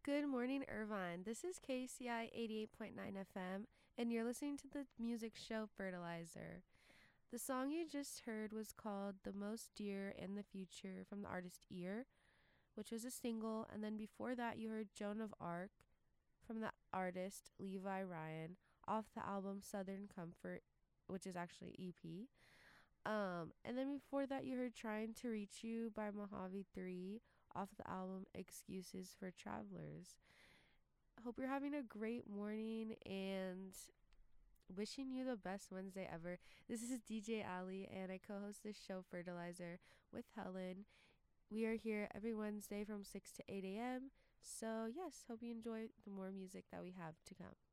Good morning, Irvine. This is KCI 88.9 FM, and you're listening to the music show Fertilizer. The song you just heard was called The Most Dear in the Future from the artist Ear, which was a single, and then before that, you heard Joan of Arc from the artist Levi Ryan off the album Southern Comfort, which is actually EP. And then before that, you heard Trying to Reach You by Mojave 3 off the album Excuses for Travelers. Hope you're having a great morning and wishing you the best Wednesday ever. This is DJ Ali, and I co host this show, Fertilizer, with Helen. We are here every Wednesday from 6 to 8 a.m. So, yes, hope you enjoy the more music that we have to come.